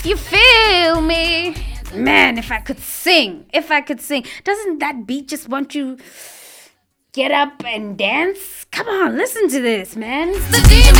You feel me? Man, if I could sing. Doesn't that beat just want you get up and dance? Come on, listen to this, man. The